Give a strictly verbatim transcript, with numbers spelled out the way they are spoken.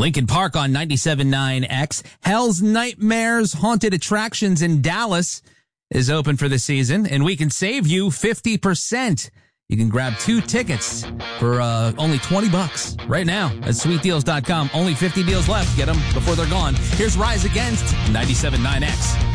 Lincoln Park on ninety-seven point nine X. Hell's Nightmares Haunted Attractions in Dallas is open for the season, and we can save you fifty percent. You can grab two tickets for uh, only twenty bucks right now at sweet deals dot com. Only fifty deals left. Get them before they're gone. Here's Rise Against ninety-seven point nine X.